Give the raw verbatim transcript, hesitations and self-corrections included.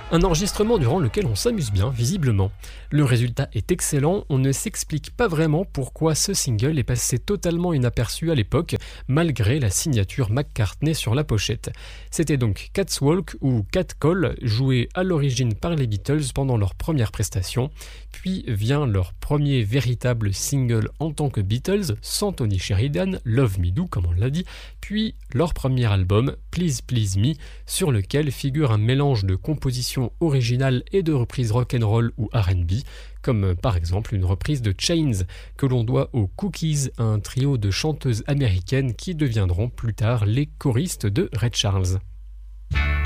Un enregistrement durant lequel on s'amuse bien, visiblement. Le résultat est excellent, on ne s'explique pas vraiment pourquoi ce single est passé totalement inaperçu à l'époque, malgré la signature McCartney sur la pochette. C'était donc Cat's Walk ou Cat Call, joué à l'origine par les Beatles pendant leur première prestation, puis vient leur premier véritable single en tant que Beatles, sans Tony Sheridan, Love Me Do comme on l'a dit, puis leur premier album, Please Please Me, sur lequel figure un mélange de compositions originales et de reprises rock'n'roll ou R and B, comme par exemple une reprise de Chains que l'on doit aux Cookies, un trio de chanteuses américaines qui deviendront plus tard les choristes de Ray Charles.